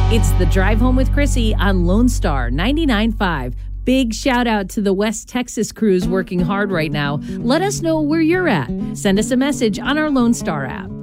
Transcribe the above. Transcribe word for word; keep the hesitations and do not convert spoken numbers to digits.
It's the Drive Home with Chrissy on Lone Star ninety-nine point five. Big shout out to the West Texas crews working hard right now. Let us know where you're at. Send us a message on our Lone Star app.